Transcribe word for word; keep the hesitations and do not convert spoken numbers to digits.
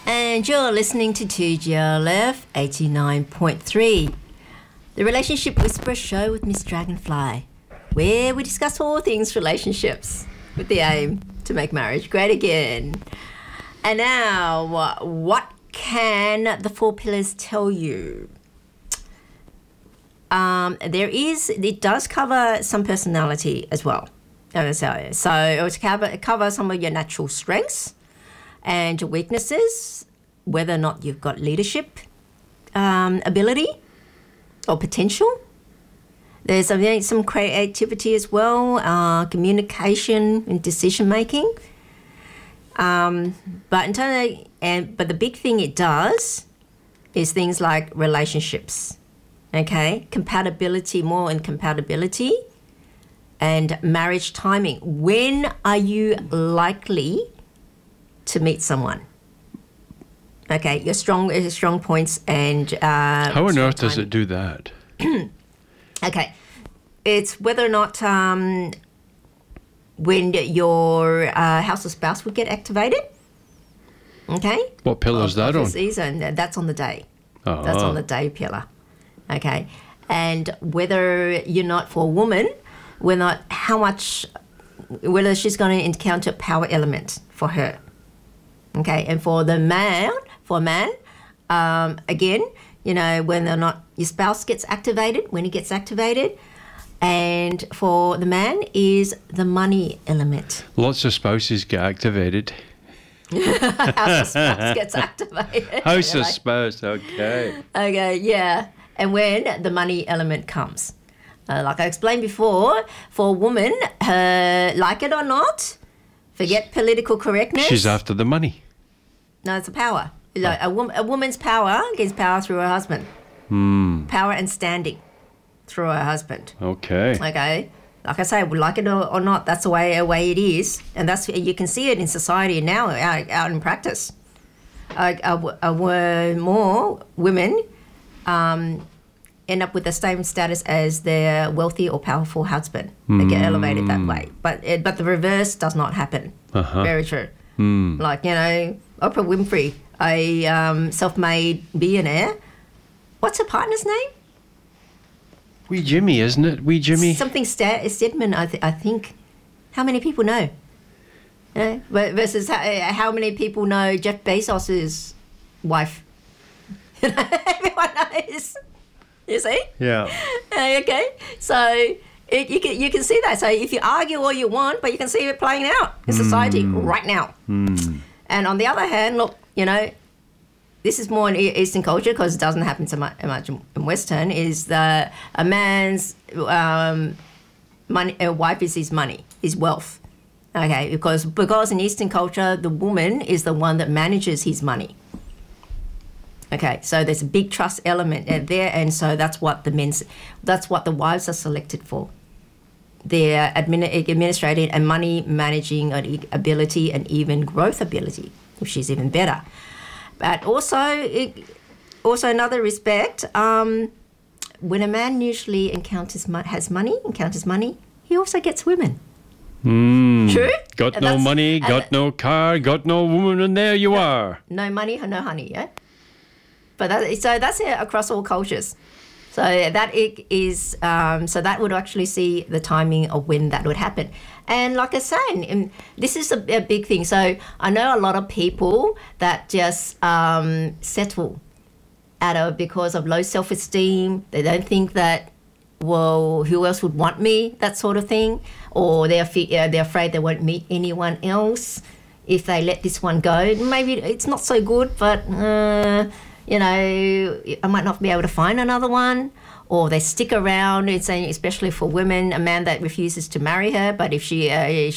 And you're listening to two G L F eighty-nine point three, the Relationship Whisperer show with Miss Dragonfly, where we discuss all things relationships with the aim to make marriage great again. And now, what can the four pillars tell you? Um, there is, it does cover some personality as well. So, so it will cover, cover some of your natural strengths and your weaknesses, whether or not you've got leadership um, ability or potential. There's some, some creativity as well, uh, communication and decision making. Um, but in terms of, and but the big thing it does is things like relationships, okay, compatibility, more in compatibility, and marriage timing. When are you likely to meet someone? Okay, your strong, your strong points and uh, how on earth does it do that? Okay, it's whether or not um, when your uh, house or spouse would get activated. Okay. What pillar is that on? Season. That's on the day. Oh. That's on the day pillar. Okay, and whether you're not for a woman, whether not how much, whether she's going to encounter power element for her. Okay, and for the man, for a man, um, again, you know, whether or not your spouse gets activated, when he gets activated, and for the man is the money element. Lots of spouses get activated. House of spouse gets activated. House of spouse, okay. Okay, yeah. And when the money element comes. Uh, like I explained before, for a woman, uh, like it or not, forget political correctness. She's after the money. No, it's a power. Like a, wom- a woman's power gets power through her husband. Hmm. Power and standing through her husband. Okay. Okay. Like I say, like it or, or not, that's the way, the way it is. And that's you can see it in society now, out, out in practice. Uh, uh, uh, more women um, end up with the same status as their wealthy or powerful husband. They get elevated that way. But it, but the reverse does not happen. Uh-huh. Very true. Mm. Like, you know, Oprah Winfrey, a um, self-made billionaire. What's her partner's name? Wee Jimmy, isn't it? Wee Jimmy. Something St- Stedman, I, th- I think. How many people know? You know? Versus how, how many people know Jeff Bezos' wife? Everyone knows. You see? Yeah. Okay. So it, you can you can see that. So if you argue all you want, but you can see it playing out in society mm. right now. Mm. And on the other hand, look, you know, this is more in Eastern culture because it doesn't happen so much, much in Western, is that a man's um, money, a wife is his money, his wealth. Okay, because because in Eastern culture, the woman is the one that manages his money. Okay, so there's a big trust element there, and so that's what the men's, that's what the wives are selected for. Their admin, administrating and money managing ability and even growth ability, which is even better. But also, it, also another respect, um, when a man usually encounters has money, encounters money, he also gets women. Mm. True? Got And no that's- money, and got no car, got no woman, and there you are. No money, no honey, yeah? But that, so that's it across all cultures. So that it is, um, so that would actually see the timing of when that would happen. And like I was saying, and this is a, a big thing. So I know a lot of people that just um, settle out of because of low self-esteem. They don't think that, well, who else would want me, that sort of thing. Or they're, fe- uh, they're afraid they won't meet anyone else if they let this one go. Maybe it's not so good, but... Uh, you know, I might not be able to find another one, or they stick around. It's saying, especially for women, a man that refuses to marry her, but if she uh,